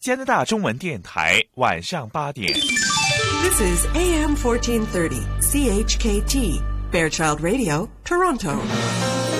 加拿大中文电台晚上8点。 This is AM 1430 CHKT Fairchild Radio, Toronto.